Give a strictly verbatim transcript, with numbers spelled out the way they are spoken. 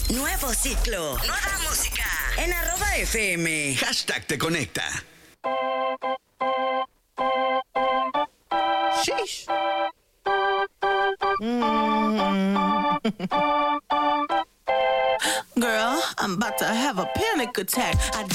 Nuevo ciclo, nueva música. En arroba F M. Hashtag te conecta. Sheesh. Mm. Girl, I'm about to have a panic attack. I